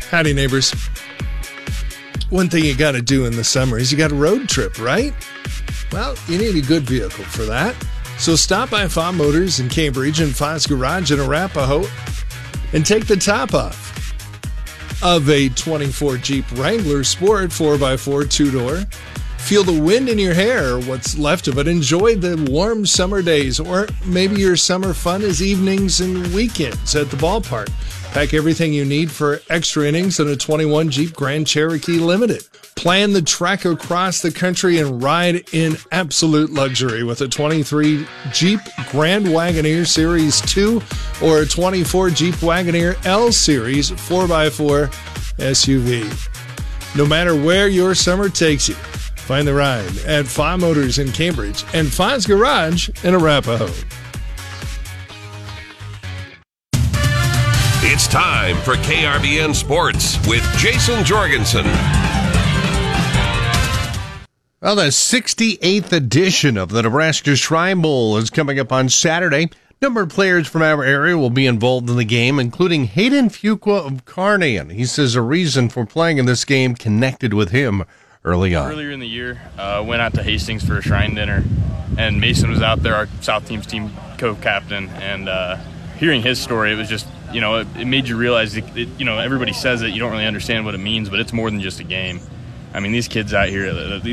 Howdy, neighbors. One thing you got to do in the summer is you got a road trip, right? Well, you need a good vehicle for that. So stop by Fa Motors in Cambridge and Fa's Garage in Arapahoe and take the top off of a 24 Jeep Wrangler Sport 4x4 two-door. Feel the wind in your hair, or what's left of it. Enjoy the warm summer days, or maybe your summer fun is evenings and weekends at the ballpark. Pack everything you need for extra innings in a 21 Jeep Grand Cherokee Limited. Plan the trek across the country and ride in absolute luxury with a 23 Jeep Grand Wagoneer Series 2 or a 24 Jeep Wagoneer L Series 4x4 SUV. No matter where your summer takes you, find the ride at Fa Motors in Cambridge and Fa's Garage in Arapahoe. It's time for KRBN Sports with Jason Jorgensen. Well, the 68th edition of the Nebraska Shrine Bowl is coming up on Saturday. A number of players from our area will be involved in the game, including Hayden Fuqua of Carnehan. He says a reason for playing in this game connected with him early on. Earlier in the year, went out to Hastings for a shrine dinner, and Mason was out there, our South Team's team co-captain, and hearing his story, it was just, it made you realize, everybody says it, you don't really understand what it means, but it's more than just a game. I mean, these kids out here,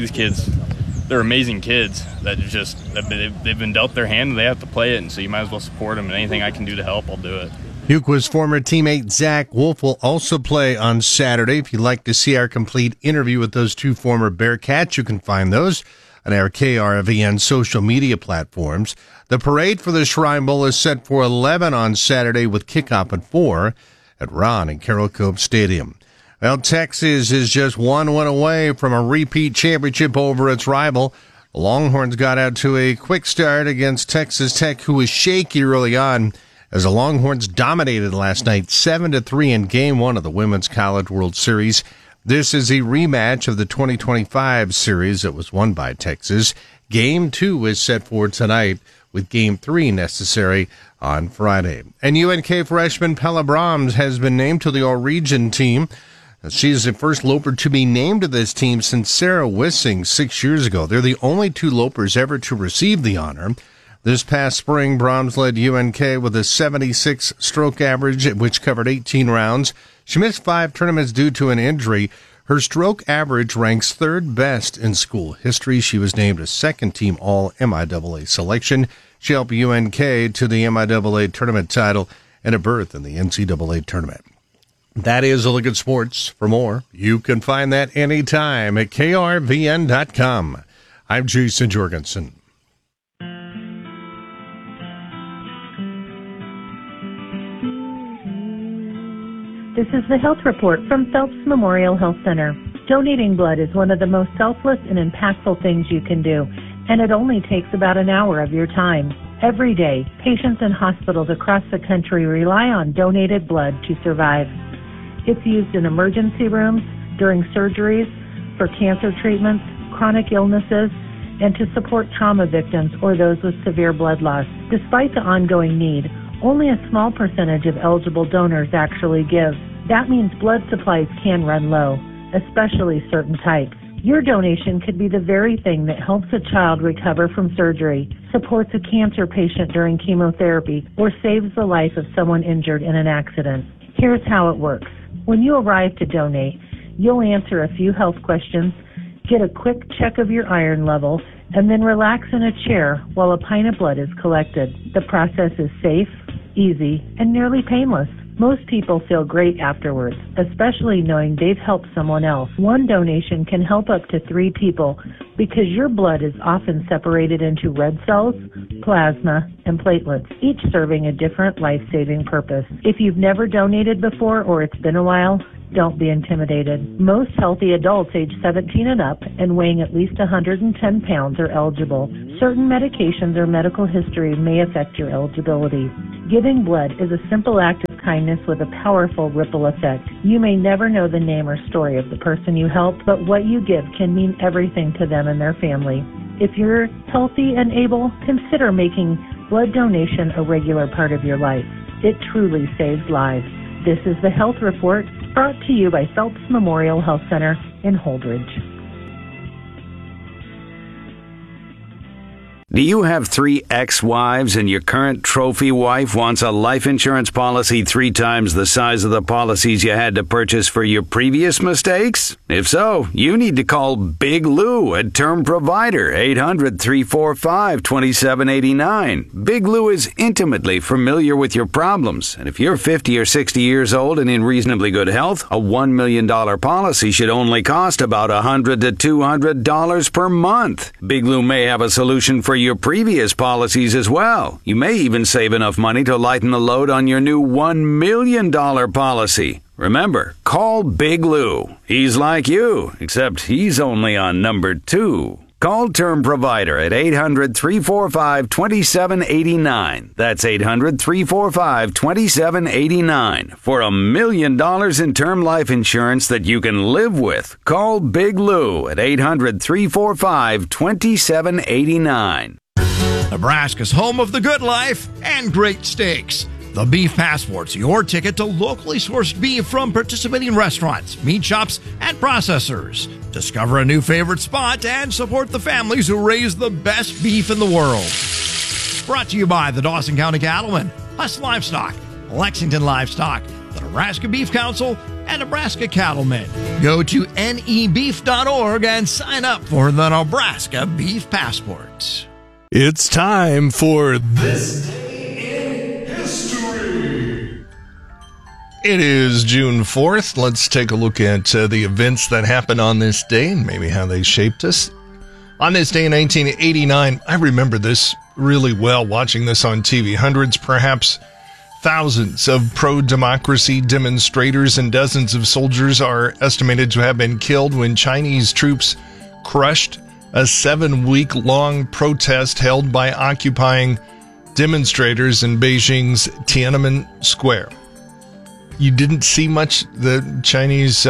they're amazing kids that they've been dealt their hand and they have to play it, and so you might as well support them, and anything I can do to help, I'll do it. Fuqua's former teammate Zach Wolf will also play on Saturday. If you'd like to see our complete interview with those two former Bearcats, you can find those on our KRVN social media platforms. The parade for the Shrine Bowl is set for 11 on Saturday with kickoff at 4 at Ron and Carroll Cope Stadium. Well, Texas is just one win away from a repeat championship over its rival. The Longhorns got out to a quick start against Texas Tech, who was shaky early on, as the Longhorns dominated last night 7-3 in Game 1 of the Women's College World Series. This is a rematch of the 2025 series that was won by Texas. Game 2 is set for tonight, with Game 3 necessary on Friday. And UNK freshman Pella Brahms has been named to the All-Region team. She is the first Loper to be named to this team since Sarah Wissing 6 years ago. They're the only two Lopers ever to receive the honor. This past spring, Brahms led UNK with a 76 stroke average, which covered 18 rounds. She missed 5 tournaments due to an injury. Her stroke average ranks third best in school history. She was named a second-team All-MIAA selection. She helped UNK to the MIAA tournament title and a berth in the NCAA tournament. That is a look at sports. For more, you can find that anytime at krvn.com. I'm Jason Jorgensen. This is the Health Report from Phelps Memorial Health Center. Donating blood is one of the most selfless and impactful things you can do, and it only takes about an hour of your time. Every day, patients in hospitals across the country rely on donated blood to survive. It's used in emergency rooms, during surgeries, for cancer treatments, chronic illnesses, and to support trauma victims or those with severe blood loss. Despite the ongoing need, only a small percentage of eligible donors actually give. That means blood supplies can run low, especially certain types. Your donation could be the very thing that helps a child recover from surgery, supports a cancer patient during chemotherapy, or saves the life of someone injured in an accident. Here's how it works. When you arrive to donate, you'll answer a few health questions, get a quick check of your iron level, and then relax in a chair while a pint of blood is collected. The process is safe, easy, and nearly painless. Most people feel great afterwards, especially knowing they've helped someone else. One donation can help up to 3 people because your blood is often separated into red cells, plasma, and platelets, each serving a different life-saving purpose. If you've never donated before or it's been a while, don't be intimidated. Most healthy adults age 17 and up and weighing at least 110 pounds are eligible. Certain medications or medical history may affect your eligibility. Giving blood is a simple act of kindness with a powerful ripple effect. You may never know the name or story of the person you helped, but what you give can mean everything to them and their family. If you're healthy and able, consider making blood donation a regular part of your life. It truly saves lives. This is the Health Report, brought to you by Phelps Memorial Health Center in Holdridge. Do you have 3 ex-wives and your current trophy wife wants a life insurance policy 3 times the size of the policies you had to purchase for your previous mistakes? If so, you need to call Big Lou at Term Provider, 800-345-2789. Big Lou is intimately familiar with your problems, and if you're 50 or 60 years old and in reasonably good health, a $1 million policy should only cost about $100 to $200 per month. Big Lou may have a solution for your previous policies as well. You may even save enough money to lighten the load on your new $1 million policy. Remember, call Big Lou. He's like you, except he's only on number 2. Call Term Provider at 800-345-2789. That's 800-345-2789 for $1 million in term life insurance that you can live with. Call Big Lou at 800-345-2789. Nebraska's home of the good life and great steaks. The Beef Passport's your ticket to locally sourced beef from participating restaurants, meat shops, and processors. Discover a new favorite spot and support the families who raise the best beef in the world. Brought to you by the Dawson County Cattlemen, Huss Livestock, Lexington Livestock, the Nebraska Beef Council, and Nebraska Cattlemen. Go to nebeef.org and sign up for the Nebraska Beef Passport. It's time for This Day in History. It is June 4th. Let's take a look at the events that happened on this day and maybe how they shaped us. On this day in 1989, I remember this really well, watching this on TV. Hundreds, perhaps thousands of pro-democracy demonstrators and dozens of soldiers are estimated to have been killed when Chinese troops crushed a 7-week-long protest held by occupying demonstrators in Beijing's Tiananmen Square. You didn't see much. The Chinese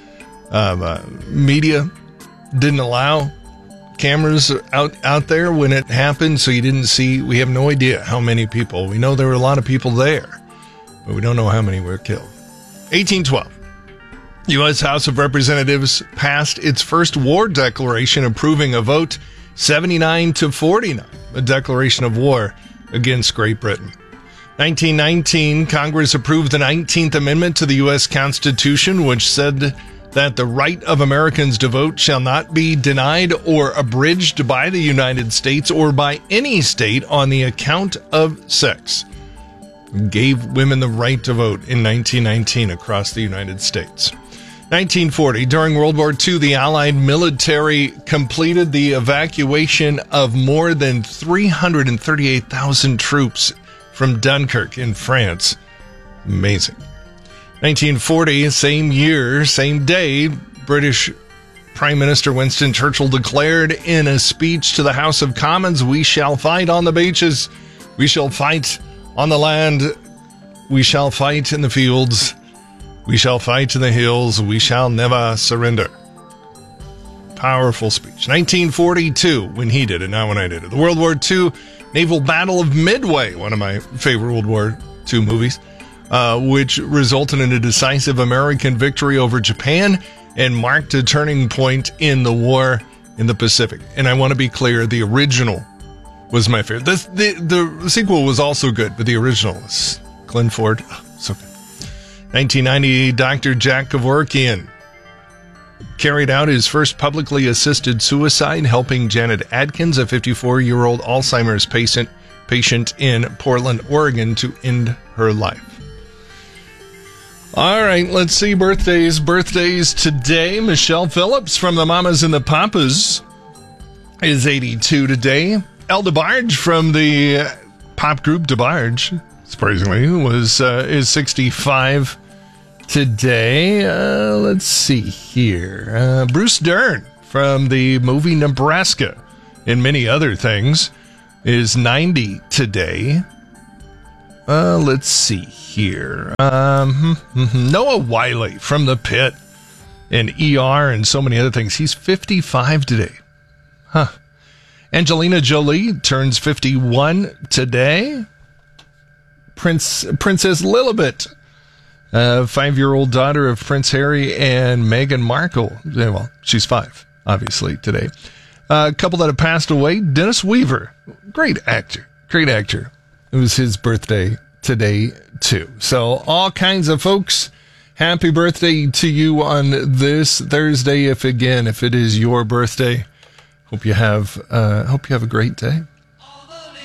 media didn't allow cameras out there when it happened, so you didn't see. We have no idea how many people. We know there were a lot of people there, but we don't know how many were killed. 1812. U.S. House of Representatives passed its first war declaration, approving a vote 79-49, a declaration of war against Great Britain. 1919, Congress approved the 19th Amendment to the U.S. Constitution, which said that the right of Americans to vote shall not be denied or abridged by the United States or by any state on the account of sex. It gave women the right to vote in 1919 across the United States. 1940, during World War II, the Allied military completed the evacuation of more than 338,000 troops from Dunkirk in France. Amazing. 1940, same year, same day, British Prime Minister Winston Churchill declared in a speech to the House of Commons, "We shall fight on the beaches, we shall fight on the land, we shall fight in the fields, we shall fight in the hills, we shall never surrender." Powerful speech. 1942, when he did it, not when I did it. The World War II Naval Battle of Midway, one of my favorite World War II movies, which resulted in a decisive American victory over Japan and marked a turning point in the war in the Pacific. And I want to be clear, the original was my favorite. The sequel was also good, but the original was Glenn Ford. Oh, so good. 1990, Dr. Jack Kevorkian carried out his first publicly assisted suicide, helping Janet Adkins, a 54-year-old Alzheimer's patient in Portland, Oregon, to end her life. All right, let's see birthdays. Birthdays today. Michelle Phillips from the Mamas and the Papas is 82 today. El DeBarge from the pop group DeBarge, surprisingly, is 65 today. Let's see here. Bruce Dern from the movie Nebraska and many other things is 90 today. Let's see here. Noah Wiley from The Pit and ER and so many other things. He's 55 today. Huh. Angelina Jolie turns 51 today. Princess Lilibet 5-year-old daughter of Prince Harry and Meghan Markle. Well, she's 5, obviously, today. A couple that have passed away. Dennis Weaver, great actor. It was his birthday today, too. So all kinds of folks, happy birthday to you on this Thursday. If it is your birthday, hope you have a great day.